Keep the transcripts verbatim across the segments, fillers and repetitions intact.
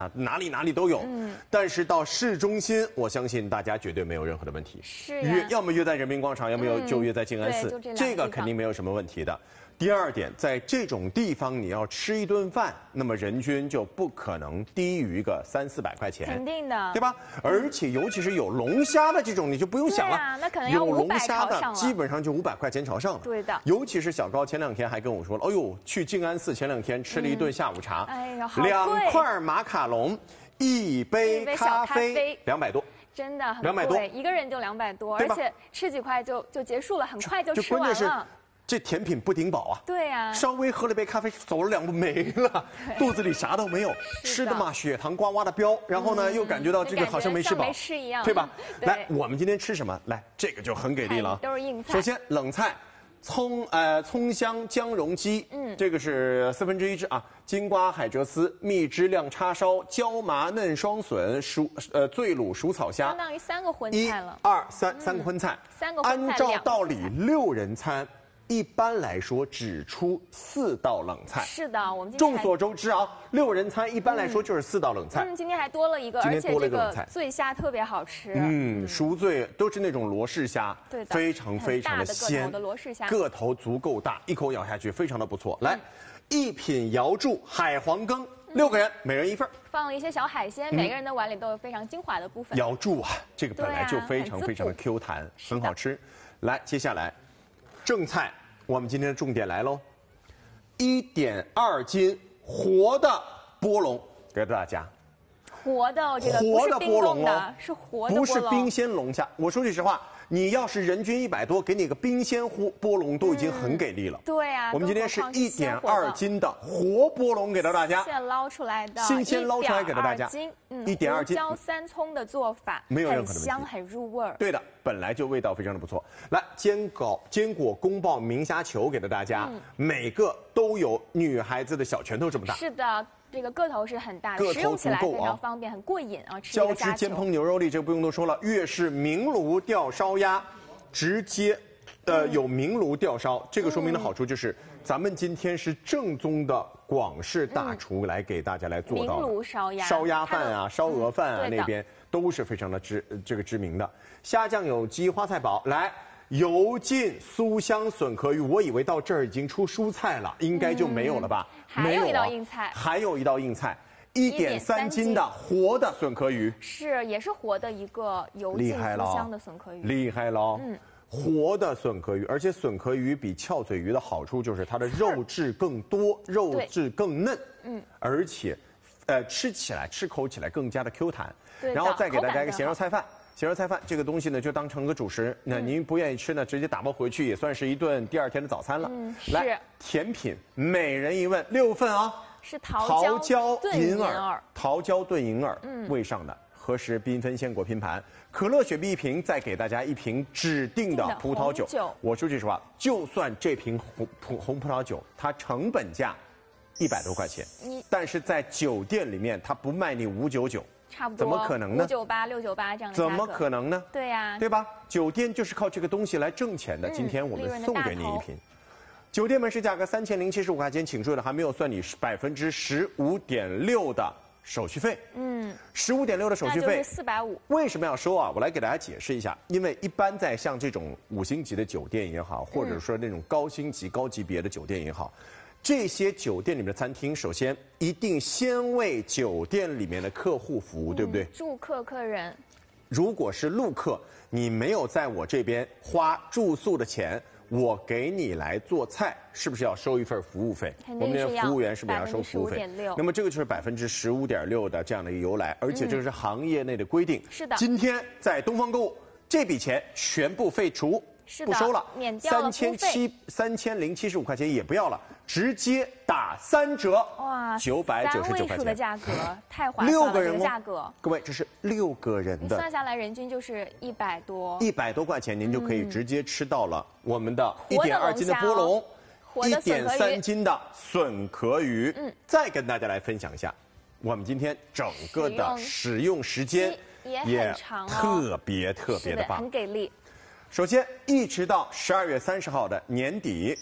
啊，哪里哪里都有。嗯，但是到市中心，我相信大家绝对没有任何的问题。 是约要么约在人民广场，要么嗯就约在静安寺， 对就这两个这个地方肯定没有什么问题的。第二点，在这种地方你要吃一顿饭，那么人均就不可能低于个三四百块钱， 肯定的， 对吧？而且尤其是有龙虾的这种，你就不用想了， 对啊那可能要有龙五百虾的朝上了基本上就五百块钱朝上了。 对的尤其是小高前两天还跟我说了，哎呦，去静安寺前两天吃了一顿下午茶， 嗯哎呀好两贵块马卡龙，一杯一杯小咖咖啡啡，两百多。 真的很两百多贵，一个人就两百多， 对吧而且吃几块就就结束了，很快就就吃关键是完了。 这甜品不顶饱啊。 对呀、 稍微喝了杯咖啡，走了两步没了，肚子里啥都没有，吃的嘛血糖呱呱的飙，然后呢、又感觉到这个好像没吃饱， 嗯没吃一样对吧？ 对来，我们今天吃什么？来，这个就很给力了啊， 看都是硬菜首先冷菜。葱呃葱香姜蓉鸡，嗯，这个是四分之一只啊，金瓜海蜇丝、蜜汁亮叉烧、椒麻嫩双笋、熟呃醉卤熟草虾， 相当于三个荤一菜了。 二三三个荤菜， 三个荤菜按照两个道理荤菜六人餐，一般来说只出四道冷菜。 是的，我们今天众还所周知啊，六人餐一般来说就是四道冷菜。 嗯，今天还多了一个， 今天而且这个多了一个冷菜醉虾特别好吃。 嗯，熟醉都是那种罗氏虾， 对的非常非常很大的个头鲜的罗氏虾个头足够大，一口咬下去非常的不错。来，一品瑶柱海皇羹，六个人每人一份儿。 放了一些小海嗯鲜，每个人的碗里都有非常精华的部分。 瑶柱啊，这个本来就非常对啊非常的很滋 Q 弹， 是的很好吃。来，接下来正菜，我们今天的重点来喽，一点二斤活的波龙给大家。 活的哦，这个活的不是冰波龙哦冻的，是活的波龙。 不是冰鲜龙虾。我说句实话，你要是人均一百多，给你个冰鲜波波龙都已经很给力了。 对啊， 我们今天是更何况一点鲜活的二斤的活波龙给到大家， 现捞出来的， 新鲜捞出来给到大家一点二斤，嗯， 一点二斤胡椒三葱的做法， 没有任何的问题很香，很入味儿。 对的，本来就味道非常的不错。来，坚果坚果宫爆明虾球给到大家， 嗯每个都有女孩子的小拳头这么大。 是的，这个个头是很大的， 个头食用起来足够啊非常方便，很过瘾啊！吃一椒个虾球。 汁煎烹牛肉粒，这个不用多说了。粤式明炉吊烧鸭，直接，呃，有明炉吊烧，这个说明的好处就是，咱们今天是正宗的广式大厨来给大家来做到的。 明炉烧鸭烧鸭饭啊，烧鹅饭啊， 对的那边都是非常的知呃这个知名的。虾酱有机花菜煲，来。油浸酥香笋壳鱼，我以为到这儿已经出蔬菜了，应该就没有了吧？ 还有一道没啊硬菜还有一道硬菜，一点三斤的活的笋壳鱼。 是，也是活的一个油浸厉害了， 酥香的笋壳鱼。 厉害了，嗯，活的笋壳鱼，而且笋壳鱼比翘嘴鱼的好处就是它的肉质更多，肉质更嫩，嗯，而且，呃，吃起来吃口起来更加的 Q 弹。 对的然后再给大家一个口感更咸肉菜饭。咸肉菜饭这个东西呢，就当成个主食。那您不愿意吃呢，直接打包回去也算是一顿第二天的早餐了。 嗯来是， 甜品每人一问，六份啊。 是桃桃胶炖银银耳，桃胶炖银耳，嗯，味上的和时缤纷鲜果拼盘，可乐雪碧一瓶，再给大家一瓶指定的葡萄酒。 红酒我说句实话，就算这瓶红葡红葡萄酒，它成本价一百多块钱你， 但是在酒店里面它不卖你五九九， 差不多， 怎么可能呢五九八、六九八这样的价格怎么可能呢？ 对呀、 对吧？酒店就是靠这个东西来挣钱的。 嗯今天我利润的们送给大头你一瓶。酒店门市价格三千零七十五块钱，请注意了，还没有算你百分之十五点六的手续费。嗯，十五点六的手续费那就是四百五。 为什么要收啊？我来给大家解释一下。因为一般在像这种五星级的酒店也好，或者说那种高星级、高级别的酒店也好，这些酒店里面的餐厅，首先一定先为酒店里面的客户服务，对不对？ 住客客人， 如果是陆客，你没有在我这边花住宿的钱，我给你来做菜，是不是要收一份服务费？ 肯我们的定是要服务员是不是也要收服务费百分之十五点六？ 那么这个就是百分之十五点六的这样的一个由来，而且这个是行业内的规定。 是的今天在东方购物，这笔钱全部废除。 是的不收了， 免掉了三千七三千零七十五块钱也不要了，直接打三折， 哇， 九百九十九块三位数的钱， 价格，太划算了。 六个人这个哦价格， 各位这是六个人的你算下来人均就是一百多。 一百多块钱，您就可以直接吃到了我们的一活的点二斤的波龙龙虾哦，活一的笋壳鱼点三斤的笋壳鱼。嗯，再跟大家来分享一下，我们今天整个的使用时间也很长哦特别特别是的， 的棒很。给力。 首先，一直到十二月三十号的年底，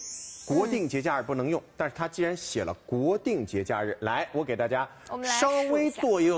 国定节假日不能用，但是他既然写了国定节假日，来，我给大家我们来稍微数一下做一个